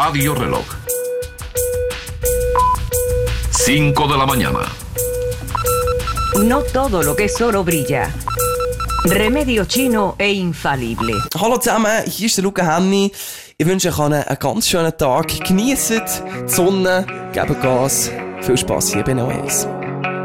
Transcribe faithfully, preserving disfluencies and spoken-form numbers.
Radio Reloj. cinco de la mañana. No todo lo que es oro brilla. Remedio chino e infalible. Hallo zusammen, hier ist der Luca Henny. Ich wünsche euch einen ganz schönen Tag. Genießt die Sonne, gebt Gas. Viel Spass hier bei Noise.